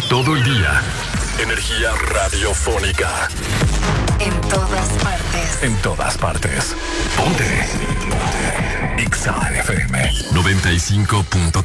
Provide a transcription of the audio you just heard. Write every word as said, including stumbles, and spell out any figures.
Todo el día. Energía radiofónica. En todas partes. En todas partes. Ponte. Ponte. X A F M noventa y cinco punto